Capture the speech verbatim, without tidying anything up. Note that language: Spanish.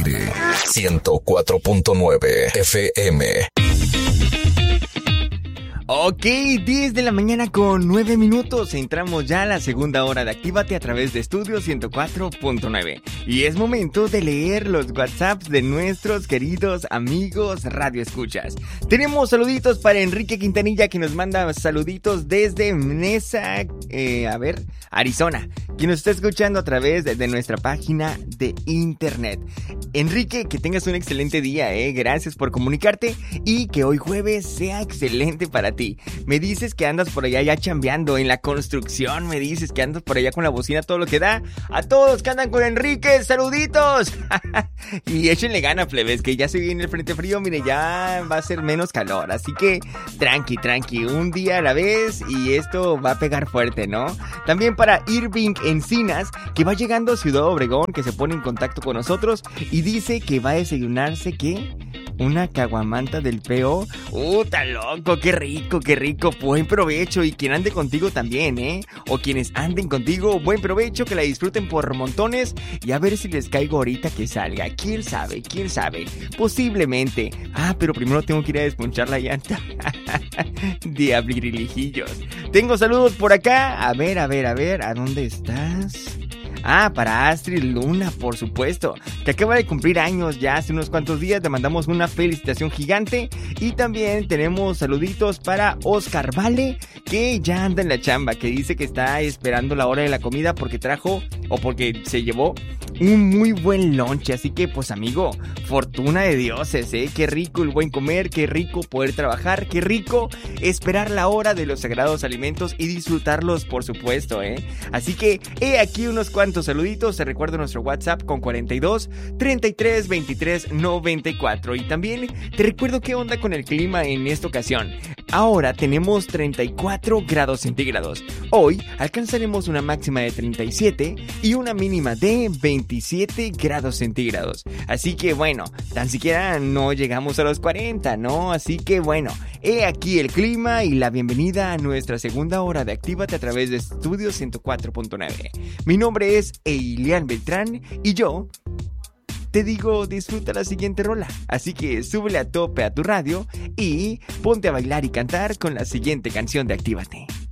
Garibaldi, ciento cuatro punto nueve F M. Ok, diez de la mañana con nueve minutos. Entramos ya a la segunda hora de Actívate a través de Estudio ciento cuatro punto nueve. Y es momento de leer los WhatsApps de nuestros queridos amigos radioescuchas. Tenemos saluditos para Enrique Quintanilla, que nos manda saluditos desde Mesa, eh, a ver, Arizona, que nos está escuchando a través de, de nuestra página de internet. Enrique, que tengas un excelente día, eh. Gracias por comunicarte y que hoy jueves sea excelente para ti. Me dices que andas por allá ya chambeando en la construcción, me dices que andas por allá con la bocina todo lo que da. A todos que andan con Enrique, saluditos. Y échenle gana, plebes, que ya se viene el frente frío, mire, ya va a ser menos calor, así que tranqui, tranqui, un día a la vez y esto va a pegar fuerte, ¿no? También para Irving Encinas, que va llegando a Ciudad Obregón, que se pone en contacto con nosotros y dice que va a desayunarse, ¿qué? Una caguamanta del P O. ¡Uh, está loco! ¡Qué rico, qué rico! Buen provecho. Y quien ande contigo también, ¿eh? O quienes anden contigo, buen provecho, que la disfruten por montones. Y a ver si les caigo ahorita que salga. ¿Quién sabe? ¿Quién sabe? Posiblemente. Ah, pero primero tengo que ir a desponchar la llanta. Diablirijillos. Tengo saludos por acá. A ver, a ver, a ver. ¿A dónde estás? Ah, para Astrid Luna, por supuesto, que acaba de cumplir años ya hace unos cuantos días. Le mandamos una felicitación gigante. Y también tenemos saluditos para Oscar Vale, que ya anda en la chamba, que dice que está esperando la hora de la comida porque trajo, o porque se llevó un muy buen lonche. Así que pues amigo, fortuna de dioses, ¿eh? Qué rico el buen comer, qué rico poder trabajar, qué rico esperar la hora de los sagrados alimentos y disfrutarlos, por supuesto, ¿eh? Así que he aquí unos cuantos saluditos. Te recuerdo nuestro WhatsApp con cuarenta y dos, treinta y tres, veintitrés, noventa y cuatro. Y también te recuerdo qué onda con el clima en esta ocasión. Ahora tenemos treinta y cuatro grados centígrados. Hoy alcanzaremos una máxima de treinta y siete y una mínima de veintisiete grados centígrados. Así que bueno, tan siquiera no llegamos a los cuarenta, ¿no? Así que bueno, he aquí el clima y la bienvenida a nuestra segunda hora de Actívate a través de Estudio ciento cuatro punto nueve. Mi nombre es Eilian Beltrán y yo te digo, disfruta la siguiente rola. Así que súbele a tope a tu radio y ponte a bailar y cantar con la siguiente canción de Actívate.